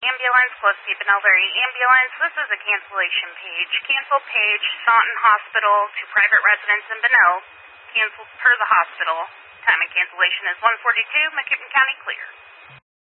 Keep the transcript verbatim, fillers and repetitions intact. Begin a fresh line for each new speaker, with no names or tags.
Ambulance, Gillespie Benelvery Ambulance. This is a cancellation page. Cancel page, Staunton Hospital to private residence in Benel. Canceled per the hospital. Time of cancellation is one forty-two, McKippen County clear.